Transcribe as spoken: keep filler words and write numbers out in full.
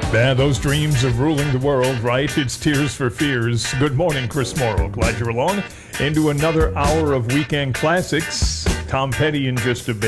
Yeah, those dreams of ruling the world, right? It's Tears for Fears. Good morning, Chris Morrow. Glad you're along. Into another hour of Weekend Classics. Tom Petty in just a bit.